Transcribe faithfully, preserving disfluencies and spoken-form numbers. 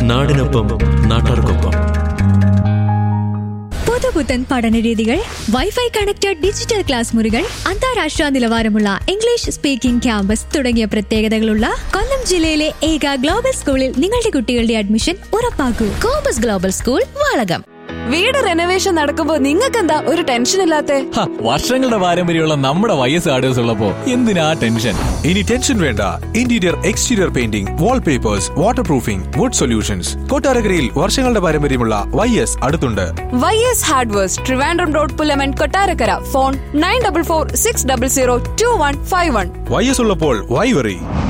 നാടിനൊപ്പം നാട്ടാർക്കൊപ്പം. പുതുപുത്തൻ പഠനരീതികൾ, വൈഫൈ കണക്റ്റഡ് ഡിജിറ്റൽ ക്ലാസ് മുറികൾ, അന്താരാഷ്ട്ര നിലവാരമുള്ള ഇംഗ്ലീഷ് സ്പീക്കിംഗ് ക്യാമ്പസ് തുടങ്ങിയ പ്രത്യേകതകളുള്ള കൊല്ലം ജില്ലയിലെ ഏക ഗ്ലോബൽ സ്കൂളിൽ നിങ്ങളുടെ കുട്ടികളുടെ admission ഉറപ്പാക്കൂ. Compass global school, Valakom. വീട് റെനോവേഷൻ നടക്കുമ്പോ നിങ്ങൾക്ക് എന്താ ഒരു ടെൻഷൻ ഇല്ലാത്തെ? വർഷങ്ങളുടെ പാരമ്പര്യമുള്ള നമ്മുടെ വൈ എസ് ആർഡേഴ്സ് ഉള്ളപ്പോ എന്തിനാ ടെൻഷൻ? ഇനി ടെൻഷൻ വേണ്ട. Interior exterior painting, wallpapers, water proofing, would solutions. കൊട്ടാരക്കരയിൽ വർഷങ്ങളുടെ പാരമ്പര്യമുള്ള വൈ എസ് അടുത്തുണ്ട്. Y S hardwares, Trivandrum road, Pullaman, Kottarakkara. Phone nine double four six double zero to one five one. Y S ഉള്ളപ്പോൾ Y വെറി.